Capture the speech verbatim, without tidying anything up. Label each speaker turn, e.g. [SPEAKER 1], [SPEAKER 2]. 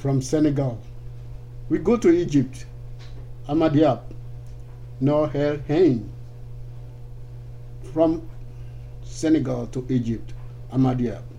[SPEAKER 1] from Senegal. We go to Egypt, Ahmad Noor El Hein. From Senegal to Egypt, Ahmad